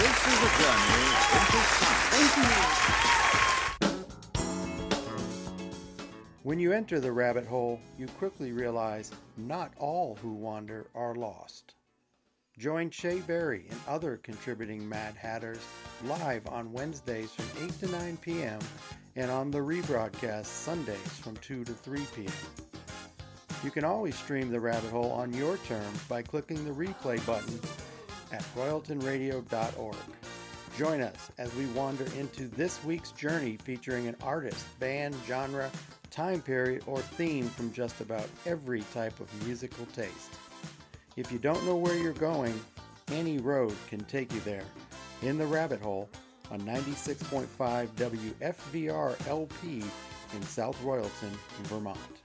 This is a journey into science. When you enter the rabbit hole, you quickly realize not all who wander are lost. Join Shay Berry and other contributing Mad Hatters live on Wednesdays from 8 to 9 p.m. and on the rebroadcast Sundays from 2 to 3 p.m. You can always stream the rabbit hole on your terms by clicking the replay button at royaltonradio.org. Join us as we wander into this week's journey featuring an artist, band, genre, time period, or theme from just about every type of musical taste. If you don't know where you're going, any road can take you there. In the Rabbit Hole on 96.5 WFVR LP in South Royalton, Vermont.